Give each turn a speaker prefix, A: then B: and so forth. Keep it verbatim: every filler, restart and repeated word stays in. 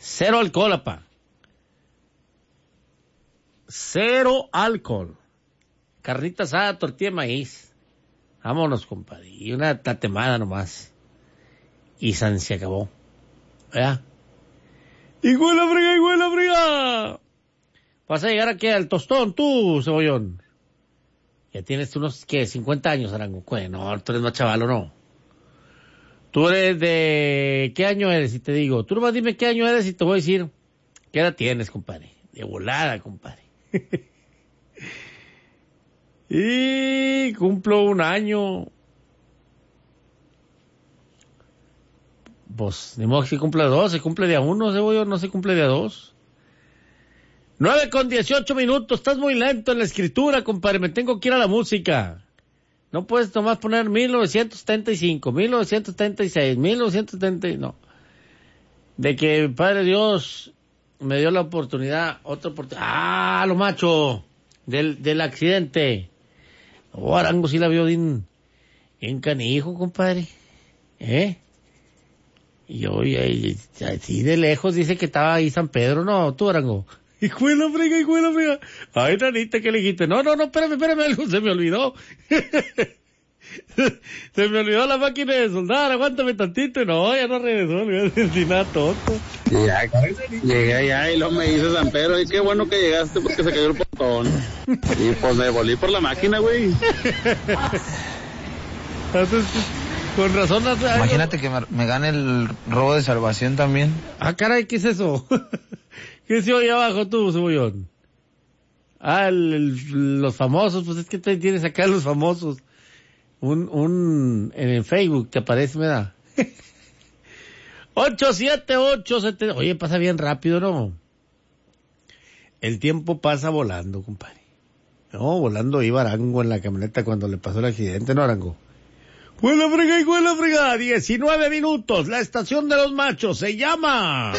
A: Cero alcohol, apá. Cero alcohol. Carnita asada, tortilla de maíz. Vámonos, compadre. Y una tatemada nomás. Y san se acabó. ¿Verdad? ¡Igual la frega, igual la frega! Vas a llegar aquí al tostón, tú, cebollón. Ya tienes unos, ¿qué? cincuenta años, Arango. No, tú eres más chavalo, ¿no? Tú eres de... ¿Qué año eres? Y te digo. Tú nomás dime qué año eres y te voy a decir qué edad tienes, compadre. De volada, compadre. Y cumplo un año. Pues, ni modo que se cumple de dos, se cumple de a uno, cebollón, no se cumple de a dos. Nueve con dieciocho minutos, estás muy lento en la escritura, compadre, me tengo que ir a la música. No puedes nomás poner mil novecientos setenta y cinco, mil novecientos setenta y seis, mil novecientos setenta, no. De que Padre Dios me dio la oportunidad, otra oportunidad. ¡Ah, lo macho! Del, del accidente. Oh, Arango sí la vio bien, bien canijo, compadre. ¿Eh? Y yo, así de lejos dice que estaba ahí San Pedro, no, tú, Arango. Hijo de la frega, hijo de la frega. Ay, nanita, ¿qué le dijiste? No, no, no, espérame, espérame, algo se me olvidó. Se me olvidó la máquina de soldar, aguántame tantito. No, ya no regresó, le voy a decir nada tonto.
B: Ya, llegué allá y luego me dice San Pedro, y qué bueno que llegaste porque se cayó el portón. Y pues me volví por la máquina, güey.
A: Entonces, con razón.
C: Imagínate que me, me gane el robo de salvación también.
A: Ah, caray, ¿qué es eso? ¿Qué se oye abajo tú, cebollón? Ah, el, el, los famosos, pues es que te tienes acá los famosos. Un, un, en el Facebook te aparece, me da. ocho siete ocho siete. Oye, pasa bien rápido, ¿no? El tiempo pasa volando, compadre. No, volando iba Arango en la camioneta cuando le pasó el accidente, ¿no, Arango? ¡Huela frega y huela frega! diecinueve minutos, la estación de los machos se llama...